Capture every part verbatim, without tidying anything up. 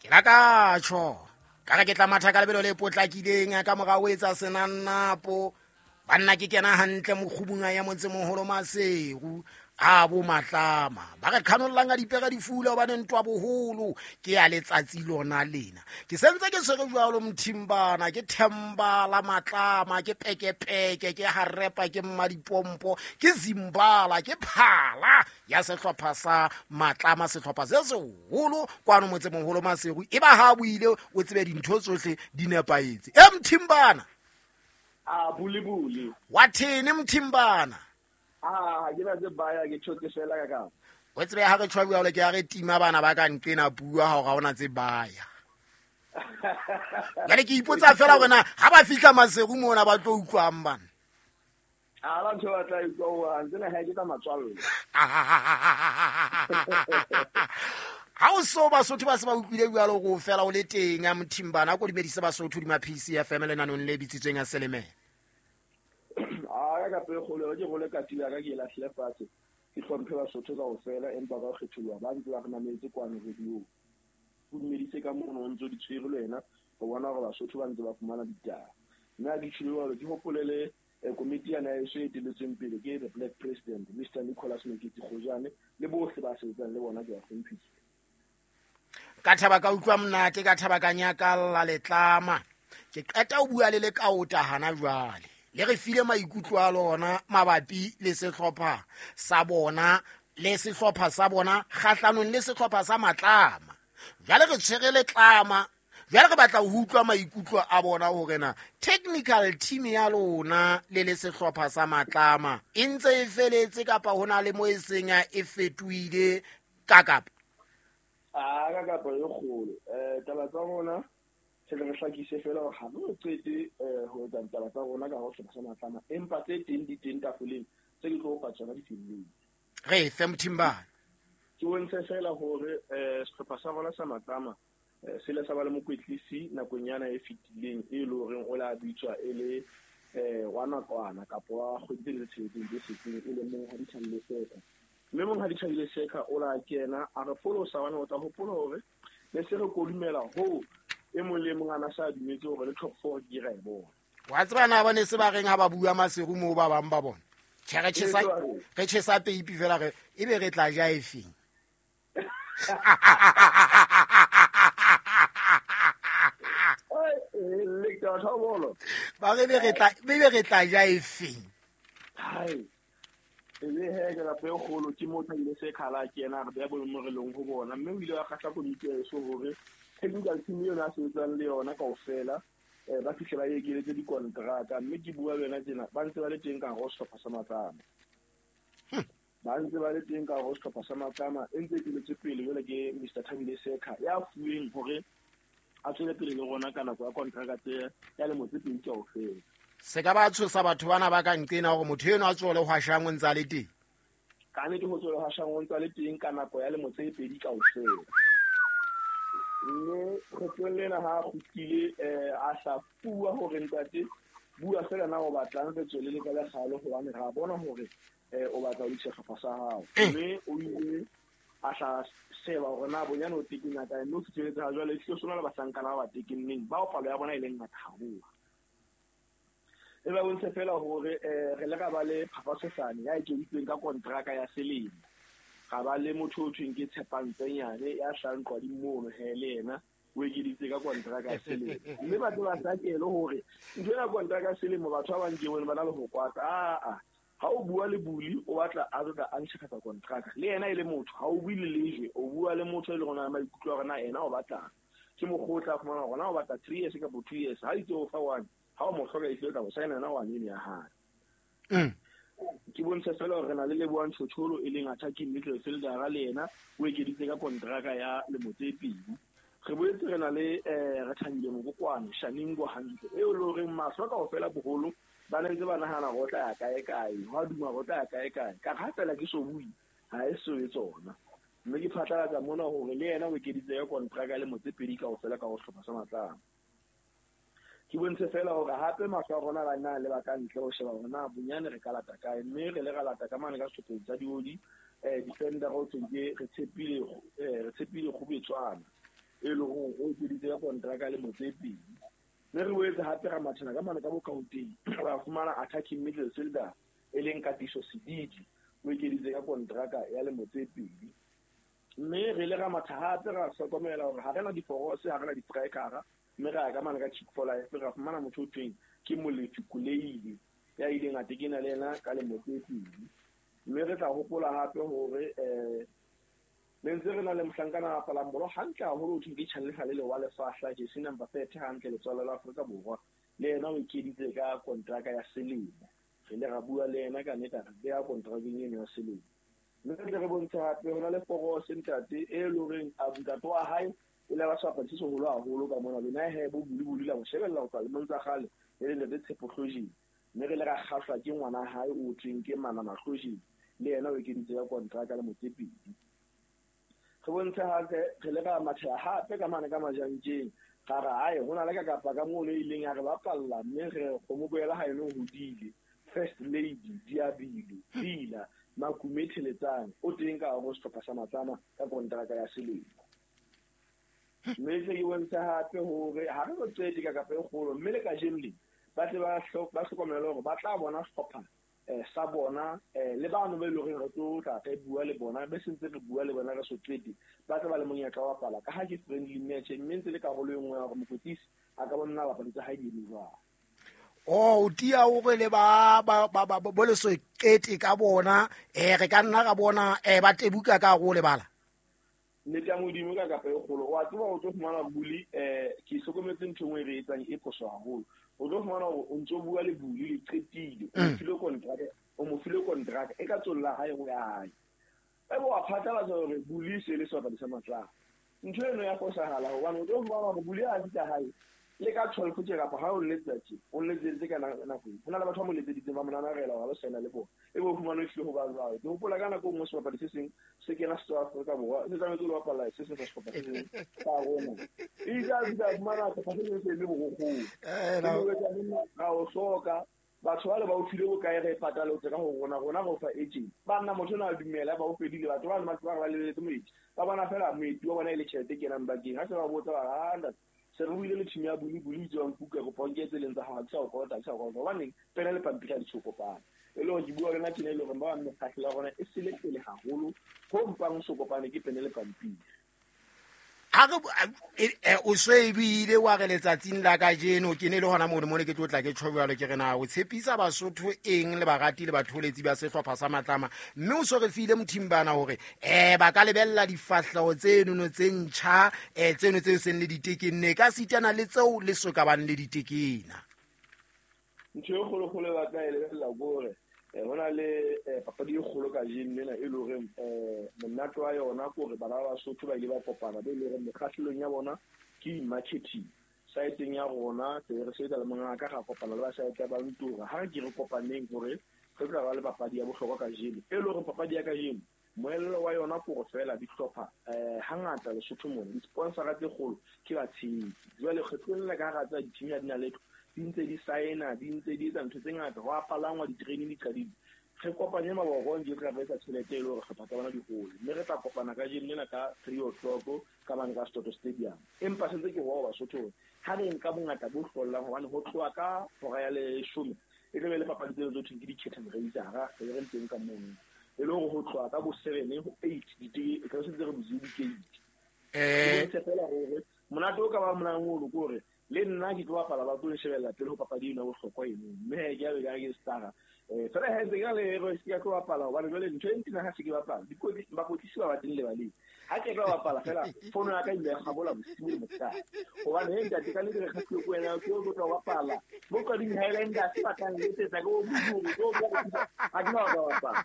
la ka tsho ka ke tla matha ka lebelo le potlakileng ka morao etsa senanapo banna ke kena hantle mogubunga ya motse moholo Maseru a bo Matlama ba re khanollang a dipega difula ba ntwa boholo ke ya letsatsi lona lena ke sentse ke sere jwalo Mthimbana ke Themba la Matlama ke pekepeke ke Harepa ke Mmadipompo ke Zimbala ke Phala ya sehlopha sa Matlama sehlopha se seholo kwano motse moholo Maseru e ba ha buile o tsebe dintho tsohle di nepaetse e Mthimbana a bulibuli wathini Mthimbana ah ke ba ze baya ke tshotse fela ka ka o tsebe ha re tshwabua le ke ha re tima bana ba ka nqena bua ha ga ona tse baya ya le ke ipotsa fela gore na ha ba fihla Maseru mona ba tlo utlwang bana a la tsho batla go a ntsena ha ke ta matswalo ha o so ba sotho ba se ba utlwile bua le go fela o le teng ya Mthimbana go dimedisa ba sotho di ma P C F M le nanong le bitsitsweng ya Seleme ka pe kholo ke go le ka tila ka ke la hlefatse ke tlhomphe ba sotho ka go fela empa ba kgetholwa ba ntse ba rena metse kwane radio go medise ka mono ntse di tshwere le wena go bona gore ba sotho ba ntse ba fumana ditaba nna di tshwere ke hopolele komiti ya na e se diletseng pele ke the black president Mister Nicholas Mekiti Khojane le bohle ba sebetsang le bona ke ba hlomphiswa ka thaba ka utlwa mnate ka thaba ka nyakalla letlama ke qeta o bua le le ka ota hana jwale le re file maikutlo a lona mabapi le sehlopha sa bona le sehlopha sa bona kgahlanong le sehlopha sa Matlama jale re tshwere letlama jale re batla ho utlwa maikutlo a bona hore na technical team ya lona le le sehlopha sa Matlama e ntse e feletse kapa hona le mo e senya e fetuile ka kapa a ka kapa e kgolo eh taba tsa bona se re hlakise fela ho ha no tsete ho tsa taba tsa rona ka ho hloka Matlama empa tse teng di teng tafoleng tse ke tlo fa tsona di filming re fe Mthimbana ke wentse fela hore eh sehlopha sa rona sa Matlama se le sa ba le mokwetlisi nakonyana e fitileng e le hore o la bitswa e le eh wana kwana kapo wa kgwedi le tshebetso di setseng e le mong ha di tshwanele seka mme mong ha di tshwanele seka o la kena a re follow sa wana o tla hopola hore le se re kodumela ho e mo le mongana sa dumetse hore le top four di re bona wa tsebana ba ne se ba reng ha ba bua Maseru mo ba bang ba bona tshege tshesa re tshesa peipi fela re ebe re tla ja efeng le ka thobolo ba re re tla be re tla ja efeng hai ebe he ke la pe kholo ke motho ile se khala kena re ba bo mo re leng ho bona mme o ile wa khahla go nitse so hore technical team yona se tsang le yona ka ofela eh ba fihla ba yekeletse di kontraka mme ke bua lena tsena ba ntse ba le teng ka go stoppa sa Matlama ba ntse ba le teng ka go stoppa sa Matlama entse ke le tsepele jole ke Mister Thabile Seka ya fueng hore a tswele pele le rona ka nako ya kontraka tse ya le motse pele ka ofela se ka ba tshosa batho bana ba ka nqena gore motho eno a tsole go hashangwe ntse le teng ka ne ke go tsole go hashangwe ntse le teng ka nako ya le motse pele ka ofela mme go tswelena ha go tlile eh a sa bua hore ntate bua fela na o batlang re tswele le ka le galo go bana ga bona hore eh o batla o itse gafa sa hao mme o ile a sa seba hore na bonyane o tekina ka no se tsweletse ha jwale tlo sona le basankana ba tekinneng ba o palo ya bona ile nna thabo e ba bontse fela hore eh re le ga ba le phapasofane ya iketseng ka kontraka ya selemo ga ba le motho o thweng ke Tshepantsanyane ya hlantwa di mono hele yena o ekeditse ka kontraka ya selemo mme ba tla sa kelo hore ntwe ya kontraka ya selemo batho ba bantse bona ba na le go kwata a a ha o bua le buli o batla a re ka a ntshaka kontraka le yena ile motho ha o bue le lejwe o bua le motho le gona maikutlo rena yena o batla ke mogotla fumana gona o batla three years ka bo two years ha itse o fa one ha o mo hloka e tla go saena na wa nne ya ha mm ke bontsha fela gore na le le buang tshotsholo e leng attacking midfielder ga le yena o ekeditse ka kontraka ya le motsepedi re boetse re na le eh re thangile mo kokwane Shaningo hantle e o lo reng maswa ka ofela bogolo ba ne ntse ba nahana go tla ya kae kae wa duma go tla ya kae kae ka ga tsela ke so bui ha e so e tsona mme ke phatlalatsa mona hore le yena o ekeditse ka kontraka le motsepedi ka ofela ka go hlopha sa Matlama ke bontshe fela hore hape maswa rona ba nna le ba ka ntle ho sheba hore na bunyane re ka lata kae mme re le ga lata ka mane ka sehlopheng tsa diodi eh defender go tsenge re tshepile re tshepile go betswana e le go go diditse ka kontraka le motsepedi mme re boetse hape ra mathana ka mane ka bokauteng ra fumana attacking midfielder e leng Katiso Sididi o ikeditse ka kontraka ya le motsepedi mme re le ga matha hape ra hlokomela hore ha rena diforose ha rena di-strikera mme ra ka mane ka chick for life ra fumana motho o tweng ke Molefi Kuleidi ya ileng a tekena le ena ka le motsepedi mme re tla hopola hape hore eh le ntse re na le mohlankana a palambolo hantle haholo o thwe channel le le wa lefahla je se number thirty hantle le tswala la Afrika Borwa le ena o ikeditse ka kontraka ya selemo re le ra bua le ena ka neta re ya kontrakeng eno ya selemo mme re bontsha hape hona le Force ntate e loreng a ntate wa hae e le ba sa patise holo haholo ka mona le na he bo buli buli la mo shebella ho tla le montsa gale le le le Tshepohloji mme re le ra kgahlwa ke ngwana hae o tweng ke Mana Mahloji le ena o ikeditse ka kontraka le motsepedi re bontsha hape re le ka matha hape ka mane ka majanjeng ga ra hae hona le ka kapa ka mo le ileng ya re bapalla mme re go mo boela ha eno hodile First Lady Diabilo Dila Makumetheletsane o teng ka go stoppa sa matsama ka kontraka ya selemo mme se ke bontsha hape hore ha re go tsedi ka kapa e kgolo mme le ka jemli ba tle ba ba hlokomela hore ba tla bona stoppa eh sa bona eh le bana ba ile re tlo tla ka bua le bona be sentse re bua le bona ka so tsedi ba tla ba le monyaka wa pala ka ha ke friendly match mme ntse le ka go le ngwe ya go mokotisi a ka bona ba patitse ha di le jwa oh o tia o re le ba ba ba bo le so kete ka bona eh re ka nna ka bona eh ba tebuka ka go le bala ne tla modimo ka kapa e kgolo wa tswa o tlo fumana buli eh ke sokometse ntshwe re etsang e poso haholo o tlo fumana o ntso bua le buli le qetile o file kontraka o mo file kontraka e ka tsolla hae go ya hae e bo a phatala hore buli se le sona di sa matla ntho eno ya go sahala ho bana o tlo fumana go buli a ditla hae le ka twelve go tsega ha o letsatsi o letsetse ka na na go hona le batho mo letseditse ba monana rela wa lo sena le bo e bo fumana ile go ba jwa ke hopola kana go mo se bapadi se seng se ke na South Africa bo se tla metlo wa pala se se se skopa se ka rona e ja ja mara ka se se le bo go go eh na ga o soka batho ba le ba o file go kae re patala o tsega go rona rona go fa agent ba nna motho na dumela ba o fedile batho ba le ba le le tsomo ba bana fela meti wa bona ile tšhelete ke nang bakeng ha se ba botsa ba handa se re buile le thimu ya buli buli tswang kuka go ponketse le ntse ha tsa go ta tsa go ba bane pele le pampira di tshokopana e le go di bua rena tsene le go ba nne khatla gona e sele pele haholo go mpang sokopane ke pele le pampira a re o swebile wa re letsatsing la ka jeno ke ne le hona mo mo ke tlotla ke tshobjalo ke rena o tshepisa Basotho eng le bagati le batholetsi ba sehlopha sa matlama mme o so re file mothimbana hore eh ba ka lebella difahleho tseno no tse ntjha eh tseno tse seng le ditekenne ka sitana le tseo le so ka bang le ditekena ntho e kgolo kgolo ba ka ile la gore eh hona le papadi e kgolo ka jeng lena e le gore eh monnato wa yona gore bana ba Basotho ba ile ba kopana ba ile re mekgahlelong ya bona ke marketing saeteng ya rona se re se tla mongaka ga kopana le ba saete ba ntura ha ke re kopaneng gore re tla ba le papadi ya bohlokwa ka jeng e le gore papadi ya ka jeng moelelo wa yona go fela di tlhopha eh hangata le Sotho mona di sponsor ga tegolo ke ba tshedi jwale kgetlolla ka ga tsa dithinya dina le dintse di saena dintse di tsa ntse ngata go apalangwa di training di qadile re kopanye mabogo nje re ka tšhelete e le gore kgapha bona di gole mme re tla kopana ka jeng lena ka three o'clock ka mane ka Stoto Stadium empa sentse ke go ba Basotho ha re nka bongata bo hlolla hobane ho tloa ka hora ya le shome e le le papadi tse tsotlhe ke di keteng re isara re re nteng ka mona e le go go tloa ka bo seven go eight di ka se re buzudi ke eh se fela gore monato ka ba mona ngolo gore le nna ke tloa pala ba tlo shebella pele go papadi ena go hlokwa eno mme ke ya be ga ke stara eh tsara he tse ga le go se ke tloa pala ba le twenty na ha se ke ba pala dikodi ba kotisi ba ba dile ba le ha ke tloa pala fela fono ya ka ile ga bola bosibu mo tsa go ba ne nda ke ka le re ga go ena ke go tloa pala mo ka di Highlander se ba tlang le tsa go buzuru go ga ke na ba pala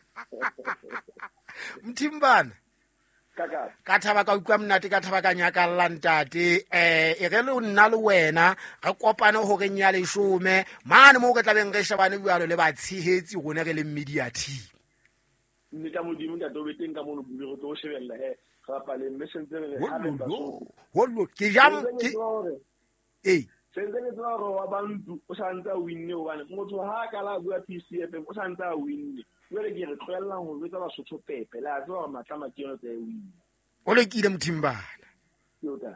Mthimbana ka ka thaba ka utlwa mnate ka thaba ka nyakalla ntate eh e re le nna le wena re kopane ho re nya le shome mane mo go tla beng re shebane bualo le ba tshehetsi gone re le media team ni ka modimo ka do beteng ka mono bule go tlo shebella he ga pa le mission tsere ha le ba so hollo ke jam ke eh sentse le tswa go wa bantu o sa ntsa winne o bana motho ha ka la bua P C F o sa ntsa winne wele ke re tlwella go betsa Basotho pepe la tswa matlama ke yona tsa win o le kile Mthimbana yo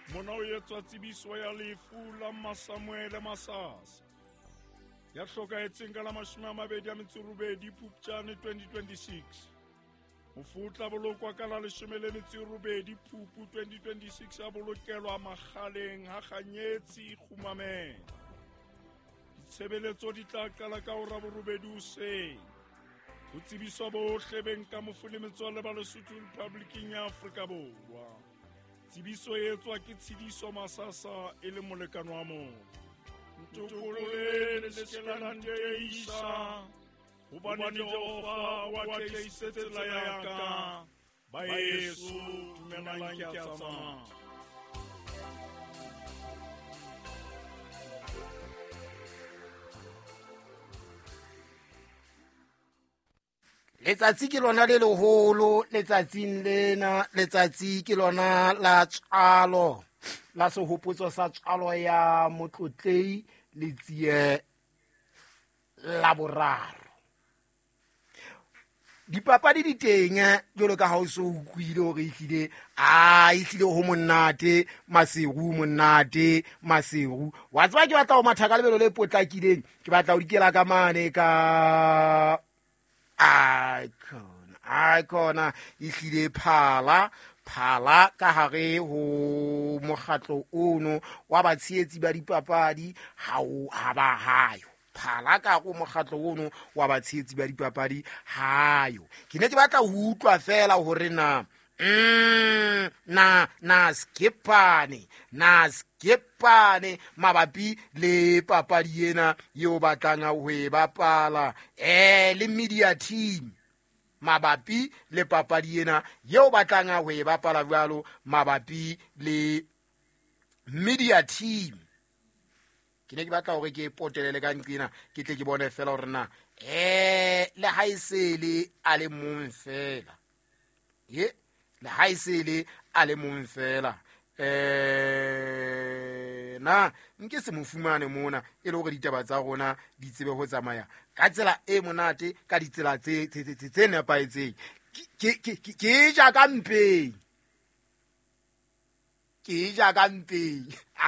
mona o etswa tsebiso ya lefu la Masamuele Masasa ya hlokahetseng ka la mashome a mabedi a metso e robedi Phupjane twenty twenty-six. Mofu o tla bolokwa ka la leshome le metso e robedi Phupu twenty twenty-six a bolokelwa makgaleng ha Kganyetsi Khumamela. Ditshebeletso di tla qala ka hora borobedi hoseng. Ho tsebiswa bohle beng ka mofu le metswalle ba Lesotho Republicing ya Afrika Borwa. Tsebiso e etswa ke Tshidiso Masasa e le molekano wa moo. Ntokolele le skelanteisa hobane Jehova wa tleisetse tsela ya ka ba Yesu dumelang ke a tsamaya. Letsatsi ke lona le leholo, letsatsing lena, letsatsi ke lona la tsalo, la sehopotso sa tsalo ya Motlotlei le tsie la boraro. Dipapadi di teng, jwalo ka ha o so utlwile hore ehlile a ehlile ho monate, Maseru monate, Maseru. Wa tseba ke batla ho matha ka lebelo le potlakileng, ke batla ho dikela ka mane ka icon icona ehlile phala phala ka hare ho mokgatlo ono wa batshehetsi ba dipapadi ha o haba hayo. Phala ka go mokgatlo ono wa batshehetsi ba dipapadi hayo. Ke ne ke batla ho utlwa fela hore na Mm, na na skepane na skepane mabapi le papadi ena yo batlang ho e bapala eh le media team mabapi le papadi ena yo batlang ho e bapala jwalo mabapi le media team. Ke ne ke batla hore ke potelele ka nqina ke tle ke bone fela hore na eh le haisele a le mong fela ye le haisele a le mong fela eh na nke se mo fumane mona e le hore ditaba tsa rona di tsebe ho tsamaya ka tsela e monate ka ditsela tse tse tse nepaetseng. ke ke ke ja ka mpeng ke ja ka mpeng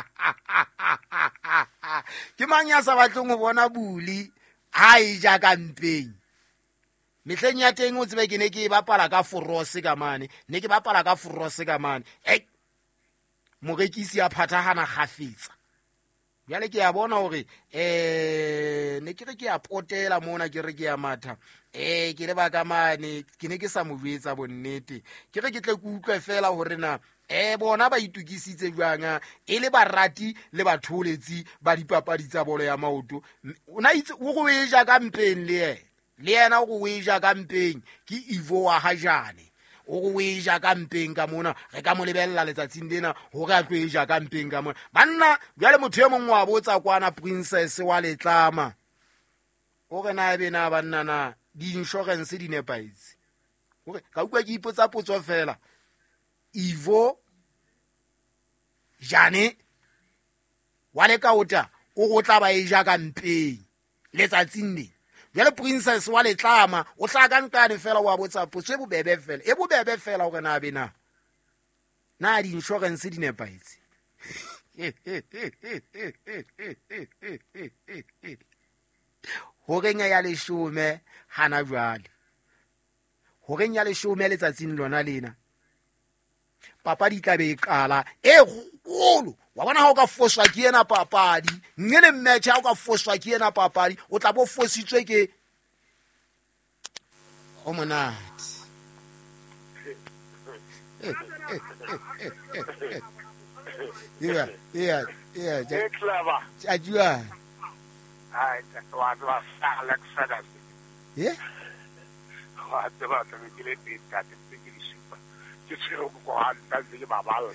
ke mang ya sa batleng ho bona buli ha e ja ka mpeng. Mehleng ya teng o tsebe ke ne ke bapala ka forose ka mane, ne ke bapala ka forose ka mane. Eh morekisi a phathahana khafetsa. Jale ke ya bona hore eh ne ke re ke ya potela mona ke re ke ya matha. Eh ke le ba ka mane ke ne ke sa mo jwetsa bonnete. Ke re ke tle ke utlwe fela hore na eh bona ba itukisitse jwanga e le barati le batholetsi ba dipapadi tsa bolo ya maoto. O na itse o go e ja ka mpeng le ye. Le yena go e ja ka mpeng ke Ivo wa Hajane. O go e ja ka mpeng ka mona re ka mo lebella letsatsing lena hore a tlo e ja ka mpeng ka mona. Banna jale motho e mongwe wa botsa kwana Princess wa Letlama o re na e be na banna na di insurance di nepaitse. O re ka utlwa ke ipotsa potso fela Ivo Jane wa le ka ota o go tla ba e ja ka mpeng letsatsing le. Jale Princess wa Letlama o tla ka nkane fela wa botsa potso e bobebe fela e bobebe fela hore na be na na di insurance di nepaitse. Hore nya ya leshome hana jwale hore nya leshome letsatsing lona lena papadi tla be e qala e kgolo. Wa bona ha o ka foswa ke ena papadi ngene match ha o ka foswa ke ena papadi o tla bo fositswe ke o monate. Yeah, yeah, yeah. Hey, clever. Ajua. Ai, wa wa Alex Sadas. Yeah? Wa tsaba ka mikile tita ke ke super. Ke tsero go ha nta le babalo.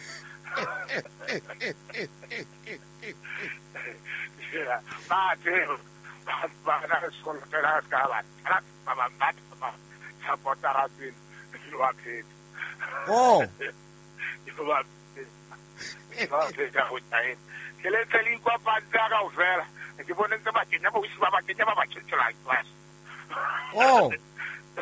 Yeah, ba te ba ba na skola tera ka ba. Ara ba ba ba ba. Sapota rapin. Wa ke. Oh. Iko ba. Iko te ka ho tain. Ke le tseli kwa pa tsaka o fela. Ke bona ntse ba kenya ba usi ba ba kenya ba ba tshela class. Oh.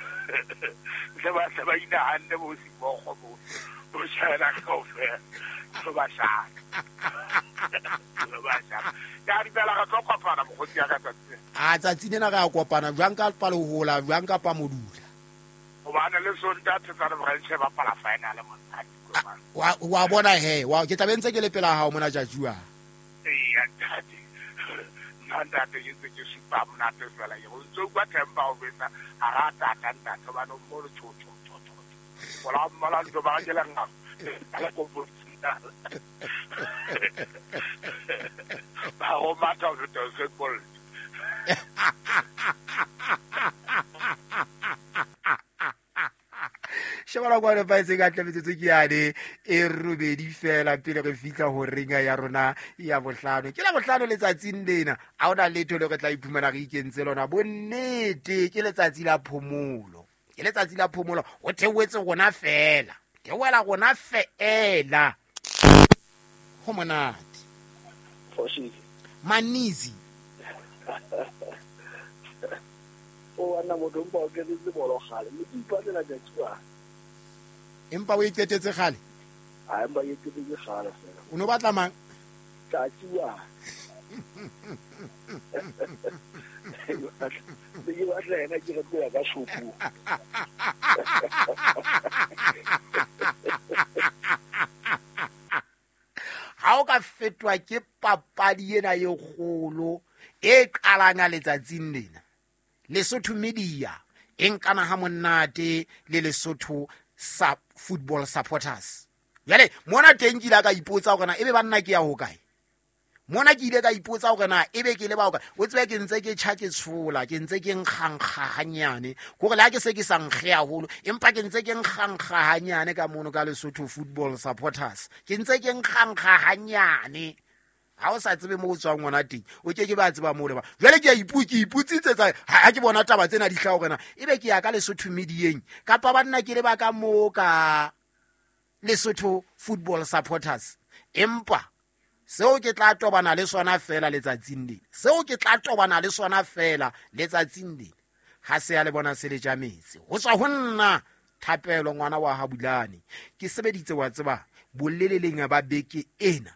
Se ba se ba ina hande bo si bo go bo. Bo shana ka o fela. Lo ba sha. Lo ba sha. Ya di bela ga kopana mo go tia ka tsatsi. a tsatsi lena ga kopana jwang ka palohola jwang ka pa modula O ba na le sonta tsa re re se ba pala final mo tsatsi. wa wa bona he wa ke tabentse ke le pela hao mona jajua Eh ya tati. Nanda te yitse ke sipa mna te fela yo. Zo kwa temba o beta arata tanda to ba no mo cho cho cho cho. Wala mala do ba ke la nga. Ala ko bo tsita. Ba o mata o to football. shebala kwa re paise ka tlabetse ke yane e robedi fela pele re fitla ho ringa ya rona ya bohlano ke la bohlano letsatsing lena a ona letho le re tla iphumana re ikentse lona bonnete ke letsatsi la phomolo ke letsatsi la phomolo o theoetse gona fela ke wela gona feela ho monate Foshile. manizi O ana mo dompa o ke le bolo gale. Mo ipatlela ja tswa. empa o iketetse gale A emba ye ke le gale fela. o no batla mang Tla tswa. Ke ba tla ena ke re tla ka shopu. ha o ka fetwa ke papadi ena ye kgolo e qalang a letsatsing lena Lesotho media e nkana ha monate le Lesotho sa football supporters jale mona teng ke la ka ipotsa gore na ebe banna ke ya ho kae mona ke ile ka ipotsa gore na ebe ke le ba ho kae o tswe ke ntse ke tjha ke tshola ke ntse ke nkgankga hanyane gore la ke se ke sankge haholo empa ke ntse ke nkgankga hanyane ka mono ka Lesotho football supporters ke ntse ke nkgankga hanyane ha o sa tsebe mo o tswang ngwana teng o ke ke ba tseba mo le ba jale ke ya ipuki iputsitse tsa ha ke bona taba tsena di hlago gona ebe ke ya ka Lesotho medieng kapa banna ke le ba ka mo ka Lesotho football supporters empa seo ke tla tobana le sona fela letsatsing lena seo ke tla tobana le sona fela letsatsing lena ha se ya le bona se le jametse ho tswa ho nna Thapelo ngwana wa Habulane ke sebeditse wa tseba boleleleng ba beke ena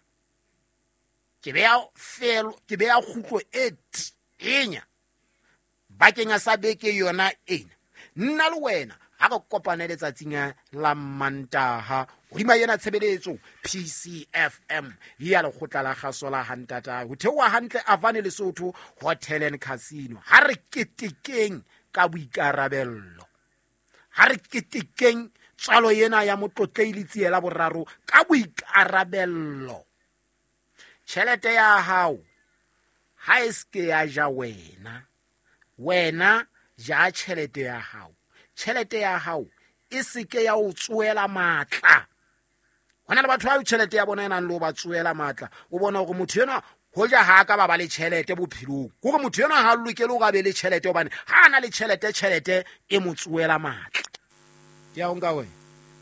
ke be ya felo ke be ya khutlo e enya bakeng ya sa beke yona ena nna le wena ha go kopana letsatsing la Mantaha hodima yena tshebeletso P C F M ya le khotla la gasola hantata ho thewa hantle Avane Lesotho Hotel and Casino ha re ketekeng ka boikarabello ha re ketekeng tsalo yena ya motlotleli tsiela boraro ka boikarabello tšhelete ya hao ha eske ya ja wena wena ja tšhelete ya hao tšhelete ya hao e seke ya o tsuela matla hona le batho ba tšhelete ya bona ena le ba tsuela matla o bona gore motho yena ho ja ha ka ba ba le tšhelete bophelong gore motho yena ha lokele o ga be le tšhelete obane ha ana le tšhelete tšhelete e mo tsuela matla ke ya nka wena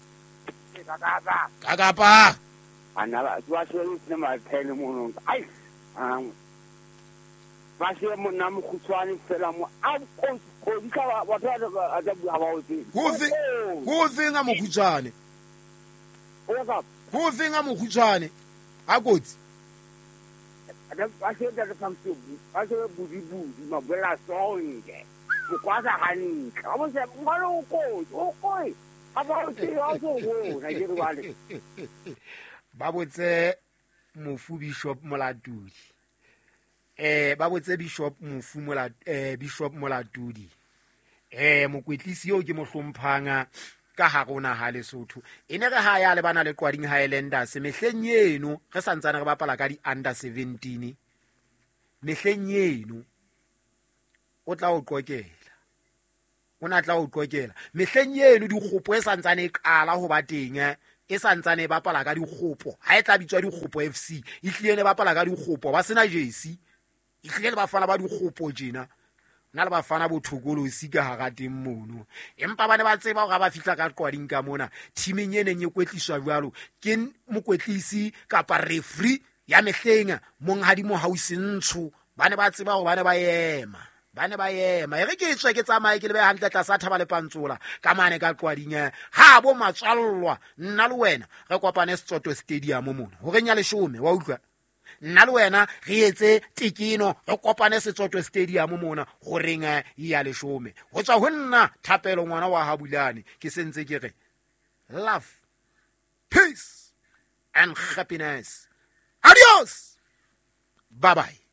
ka kapa ana ba se le ma phele mo ai ang ba se mo na mo khutshwane fela mo a ko ko di ka ba ba a ja bu ha ba o tse go fi go finga mo khutshwane o ka go finga mo khutshwane a kotsi ada ba se da ka mtse ba se bu di bu di ma bela songe mo kwasa hantle a mo se mo lo ko o ko a ba o tse a so go na ke re ba le ba botse mofu Bishop Molatudi eh ba botse Bishop mofu mola eh Bishop Molatudi eh mokwetlisi yo ke mo hlomphanga ka ha rona ha Lesotho ene re ha ya le bana le Qwading Highlanders mehleng yeno re santsana re bapala ka di under seventeen mehleng yeno o tla o qokela ona tla o qokela mehleng yeno di kgopo e santsane e qala ho ba teng eh e santsane e bapala ka dikgopo ha e tla bitswa dikgopo F C e tlile le bapala ka dikgopo ba sena jersey e tlile le bafana ba dikgopo jena na le bafana bothokolo se ka ha ga teng mono empa bane ba tseba ga ba fitla ka Qwading ka mona teaming ye neng e kwetliswa jwalo ke mokwetlisi kapa referee ya mehlenga mong hadimo hausi ntsho bane ba tseba go bane ba ema ba ne ba ema e re ke tswe ke tsamaye ke lebe hantle tlasa thaba le pantsola ka mane ka qwading ha bo matswallwa nna le wena re kopane Setsoto Stadium mona ho renya leshome wa utlwa nna le wena re etse tikino re kopane Setsoto Stadium mona ho renga ya leshome ho tswa ho nna Thapelo ngwana wa Habulane ke sentse ke re love, peace and happiness. Adios. Bye bye.